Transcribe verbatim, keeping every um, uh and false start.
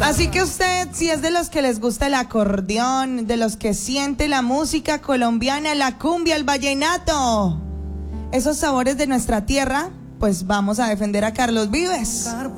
Así que usted, si es de los que les gusta el acordeón, de los que siente la música colombiana, la cumbia, el vallenato, esos sabores de nuestra tierra, pues vamos a defender a Carlos Vives.